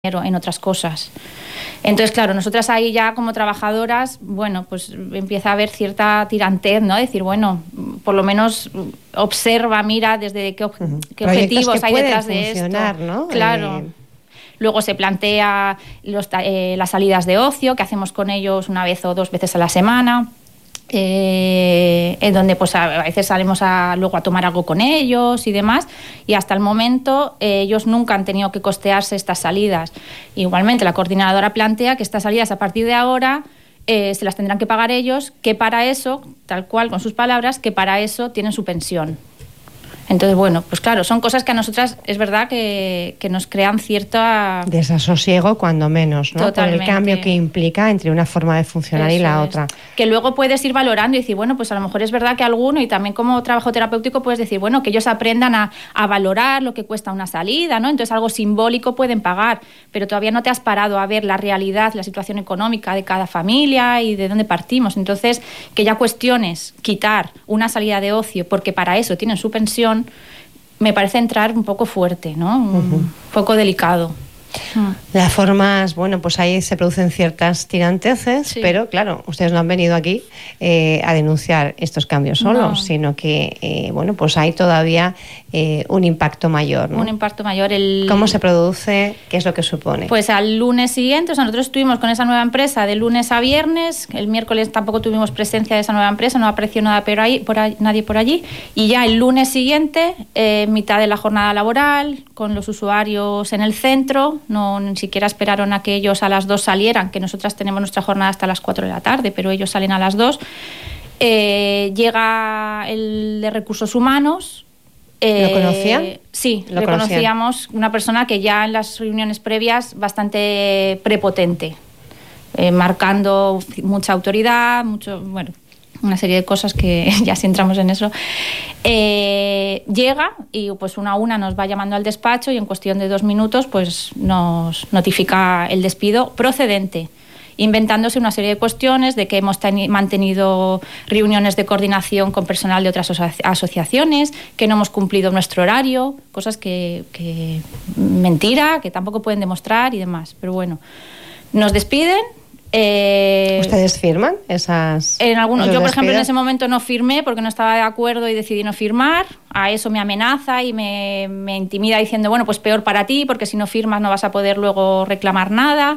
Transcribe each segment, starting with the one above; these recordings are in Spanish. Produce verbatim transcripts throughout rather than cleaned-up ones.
en otras cosas. Entonces, claro, nosotras ahí ya como trabajadoras, bueno, pues empieza a haber cierta tirantez, ¿no? Decir, bueno, por lo menos observa, mira desde qué, uh-huh. qué objetivos que hay detrás de esto. ¿No? Claro. Eh... Luego se plantea los, eh, las salidas de ocio, que hacemos con ellos una vez o dos veces a la semana. Eh, en donde pues a, a veces salimos a, luego a tomar algo con ellos y demás, y hasta el momento eh, ellos nunca han tenido que costearse estas salidas. Igualmente la coordinadora plantea que estas salidas a partir de ahora eh, se las tendrán que pagar ellos, que para eso, tal cual con sus palabras, que para eso tienen su pensión. Entonces, bueno, pues claro, son cosas que a nosotras es verdad que, que nos crean cierta... desasosiego, cuando menos, ¿no? Totalmente. Por el cambio que implica entre una forma de funcionar Eso y la es. otra. Que luego puedes ir valorando y decir, bueno, pues a lo mejor es verdad que alguno, y también como trabajo terapéutico puedes decir, bueno, que ellos aprendan a, a valorar lo que cuesta una salida, ¿no? Entonces algo simbólico pueden pagar, pero todavía no te has parado a ver la realidad, la situación económica de cada familia y de dónde partimos. Entonces, que ya cuestiones quitar una salida de ocio porque para eso tienen su pensión, me parece entrar un poco fuerte, ¿no? Un uh-huh. poco delicado. Las formas, bueno, pues ahí se producen ciertas tiranteces, sí. pero claro, ustedes no han venido aquí eh, a denunciar estos cambios solos, no. sino que, eh, bueno, pues hay todavía eh, un impacto mayor, ¿no? Un impacto mayor. El... ¿Cómo se produce? ¿Qué es lo que supone? Pues al lunes siguiente, o sea, nosotros estuvimos con esa nueva empresa de lunes a viernes, el miércoles tampoco tuvimos presencia de esa nueva empresa, no apareció nada por ahí, por ahí, nadie por allí, y ya el lunes siguiente, eh, mitad de la jornada laboral, con los usuarios en el centro. No, ni siquiera esperaron a que ellos a las dos salieran, que nosotras tenemos nuestra jornada hasta las cuatro de la tarde, pero ellos salen a las dos. Eh, llega el de Recursos Humanos. Eh, ¿Lo conocían? Sí, lo le conocíamos, una persona que ya en las reuniones previas bastante prepotente, eh, marcando mucha autoridad, mucho, bueno, una serie de cosas que ya si entramos en eso. Eh, llega y pues una a una nos va llamando al despacho y en cuestión de dos minutos pues nos notifica el despido procedente, inventándose una serie de cuestiones de que hemos teni- mantenido reuniones de coordinación con personal de otras aso- asociaciones, que no hemos cumplido nuestro horario, cosas que, que mentira, que tampoco pueden demostrar y demás. Pero bueno, nos despiden. Eh, ¿Ustedes firman esas? En algunos, yo, por despidos? ejemplo, en ese momento no firmé porque no estaba de acuerdo y decidí no firmar. A eso me amenaza y me, me intimida diciendo, bueno, pues peor para ti, porque si no firmas no vas a poder luego reclamar nada.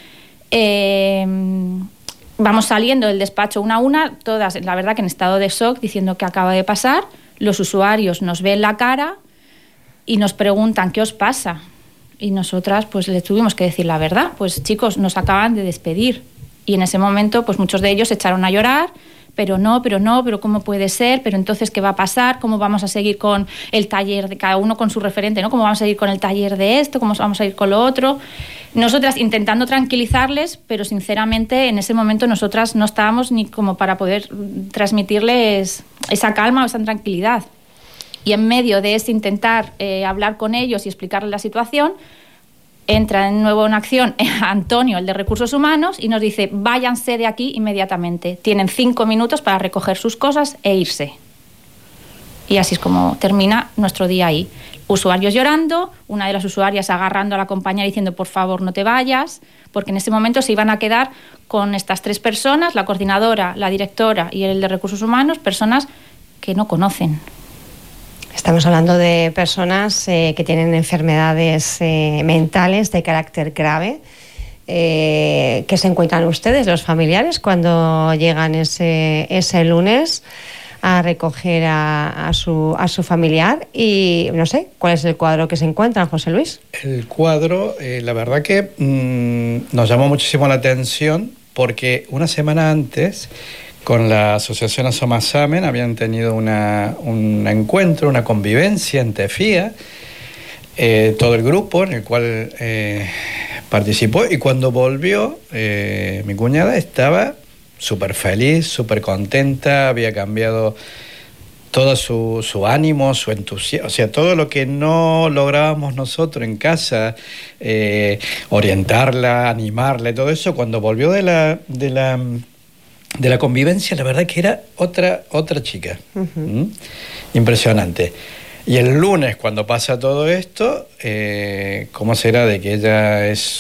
Eh, vamos saliendo del despacho una a una, todas, la verdad que en estado de shock, diciendo qué acaba de pasar. Los usuarios nos ven la cara y nos preguntan qué os pasa. Y nosotras pues les tuvimos que decir la verdad, pues chicos, nos acaban de despedir. Y en ese momento pues muchos de ellos se echaron a llorar, pero no, pero no, pero ¿cómo puede ser? Pero entonces, ¿qué va a pasar? ¿Cómo vamos a seguir con el taller de cada uno con su referente, ¿no? ¿Cómo vamos a seguir con el taller de esto? ¿Cómo vamos a ir con lo otro? Nosotras intentando tranquilizarles, pero sinceramente en ese momento nosotras no estábamos ni como para poder transmitirles esa calma o esa tranquilidad. Y en medio de ese intentar eh, hablar con ellos y explicarles la situación, entra de nuevo en acción Antonio, el de Recursos Humanos, y nos dice, váyanse de aquí inmediatamente. Tienen cinco minutos para recoger sus cosas e irse. Y así es como termina nuestro día ahí. Usuarios llorando, una de las usuarias agarrando a la compañera diciendo, por favor, no te vayas, porque en ese momento se iban a quedar con estas tres personas, la coordinadora, la directora y el de Recursos Humanos, personas que no conocen. Estamos hablando de personas eh, que tienen enfermedades eh, mentales de carácter grave. Eh, ¿Qué se encuentran ustedes, los familiares, cuando llegan ese, ese lunes a recoger a, a, su, a su familiar? Y no sé, ¿cuál es el cuadro que se encuentran, José Luis? El cuadro, eh, la verdad que mmm, nos llamó muchísimo la atención porque una semana antes, con la asociación Asomasamen habían tenido una, un encuentro, una convivencia en Tefía, eh, todo el grupo en el cual eh, participó, y cuando volvió eh, mi cuñada estaba súper feliz, súper contenta, había cambiado todo su, su ánimo, su entusiasmo, o sea, todo lo que no lográbamos nosotros en casa, eh, orientarla, animarla y todo eso, cuando volvió de la... De la de la convivencia, la verdad que era otra, otra chica. Uh-huh. ¿Mm? Impresionante. Y el lunes, cuando pasa todo esto, eh, ¿cómo será de que ella es